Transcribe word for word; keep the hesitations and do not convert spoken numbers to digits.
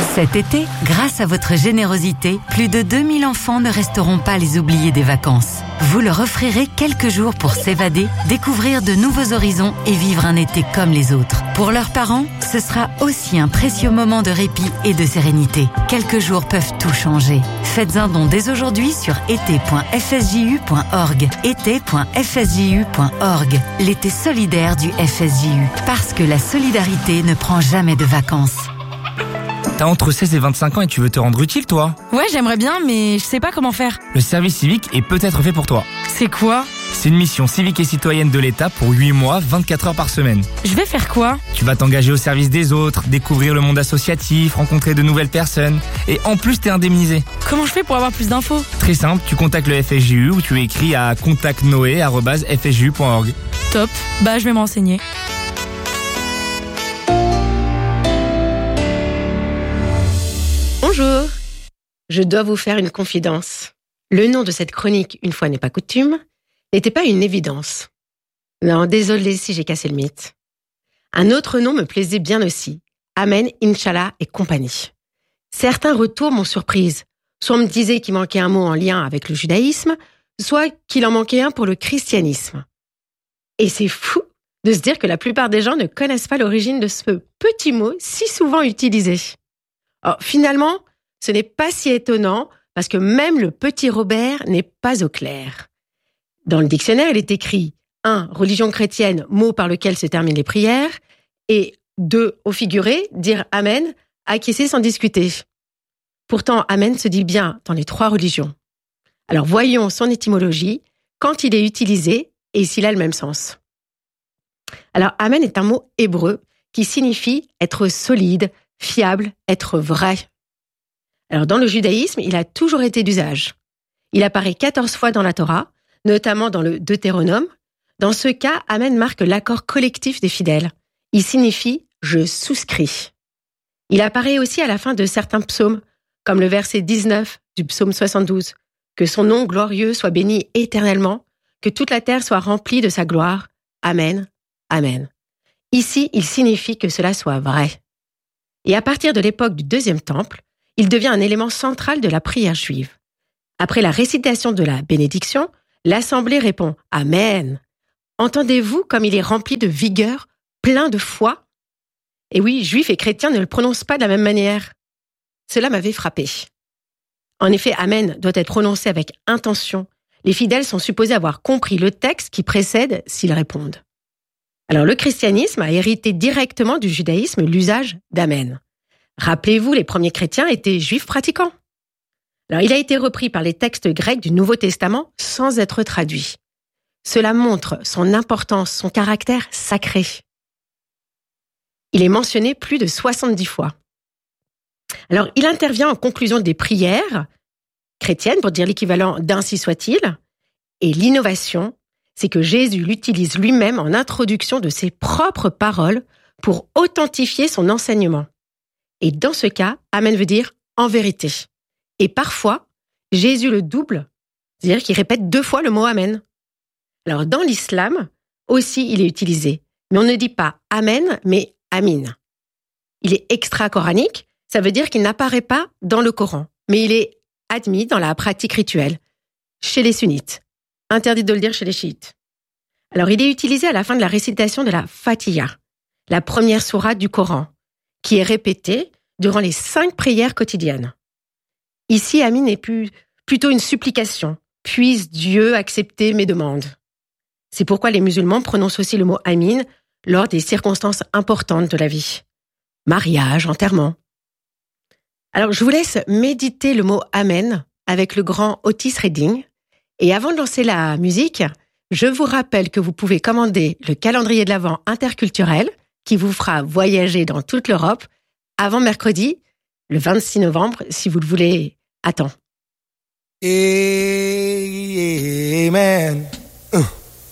Cet été, grâce à votre générosité, plus de deux mille enfants ne resteront pas les oubliés des vacances. Vous leur offrirez quelques jours pour s'évader, découvrir de nouveaux horizons et vivre un été comme les autres. Pour leurs parents, ce sera aussi un précieux moment de répit et de sérénité. Quelques jours peuvent tout changer. Faites un don dès aujourd'hui sur été point f s j u point org. été point f s j u point org. L'été solidaire du F S J U. Parce que la solidarité ne prend jamais de vacances. T'as entre seize et vingt-cinq ans et tu veux te rendre utile, toi ? Ouais, j'aimerais bien, mais je sais pas comment faire. Le service civique est peut-être fait pour toi. C'est quoi ? C'est une mission civique et citoyenne de l'État pour huit mois, vingt-quatre heures par semaine. Je vais faire quoi ? Tu vas t'engager au service des autres, découvrir le monde associatif, rencontrer de nouvelles personnes. Et en plus, t'es indemnisé. Comment je fais pour avoir plus d'infos ? Très simple, tu contactes le F S J U ou tu écris à contact noé arobase f s j u point org. Top, bah je vais me renseigner. Bonjour, je dois vous faire une confidence. Le nom de cette chronique, une fois n'est pas coutume, n'était pas une évidence. Non, désolé si j'ai cassé le mythe. Un autre nom me plaisait bien aussi, Amen, Inch'Allah et compagnie. Certains retours m'ont surprise. Soit on me disait qu'il manquait un mot en lien avec le judaïsme, soit qu'il en manquait un pour le christianisme. Et c'est fou de se dire que la plupart des gens ne connaissent pas l'origine de ce petit mot si souvent utilisé. Alors, finalement, ce n'est pas si étonnant parce que même le petit Robert n'est pas au clair. Dans le dictionnaire, il est écrit un religion chrétienne, mot par lequel se terminent les prières, et deux au figuré, dire Amen, acquiescer sans discuter. Pourtant, Amen se dit bien dans les trois religions. Alors voyons son étymologie, quand il est utilisé et s'il a le même sens. Alors Amen est un mot hébreu qui signifie être solide, fiable, être vrai. Alors dans le judaïsme, il a toujours été d'usage. Il apparaît quatorze fois dans la Torah, notamment dans le Deutéronome. Dans ce cas, Amen marque l'accord collectif des fidèles. Il signifie « je souscris ». Il apparaît aussi à la fin de certains psaumes, comme le verset dix-neuf du psaume soixante-douze. « Que son nom glorieux soit béni éternellement, que toute la terre soit remplie de sa gloire. Amen, Amen ». Ici, il signifie que cela soit vrai. Et à partir de l'époque du Deuxième Temple, il devient un élément central de la prière juive. Après la récitation de la bénédiction, l'assemblée répond « Amen ». Entendez-vous comme il est rempli de vigueur, plein de foi ? Et oui, juifs et chrétiens ne le prononcent pas de la même manière. Cela m'avait frappé. En effet, Amen doit être prononcé avec intention. Les fidèles sont supposés avoir compris le texte qui précède s'ils répondent. Alors le christianisme a hérité directement du judaïsme l'usage d'Amen. Rappelez-vous, les premiers chrétiens étaient juifs pratiquants. Alors il a été repris par les textes grecs du Nouveau Testament sans être traduit. Cela montre son importance, son caractère sacré. Il est mentionné plus de soixante-dix fois. Alors il intervient en conclusion des prières chrétiennes, pour dire l'équivalent d'Ainsi soit-il, et l'innovation, c'est que Jésus l'utilise lui-même en introduction de ses propres paroles pour authentifier son enseignement. Et dans ce cas, Amen veut dire en vérité. Et parfois, Jésus le double, c'est-à-dire qu'il répète deux fois le mot Amen. Alors dans l'islam, aussi il est utilisé, mais on ne dit pas Amen, mais Amin. Il est extra-coranique, ça veut dire qu'il n'apparaît pas dans le Coran, mais il est admis dans la pratique rituelle, chez les sunnites. Interdit de le dire chez les chiites. Alors, il est utilisé à la fin de la récitation de la Fatiha, la première sourate du Coran, qui est répétée durant les cinq prières quotidiennes. Ici, Amin est plus, plutôt une supplication. Puisse Dieu accepter mes demandes. C'est pourquoi les musulmans prononcent aussi le mot Amin lors des circonstances importantes de la vie. Mariage, enterrement. Alors, je vous laisse méditer le mot Amen avec le grand Otis Redding. Et avant de lancer la musique, je vous rappelle que vous pouvez commander le calendrier de l'Avent interculturel qui vous fera voyager dans toute l'Europe avant mercredi, le vingt-six novembre, si vous le voulez à temps. Amen.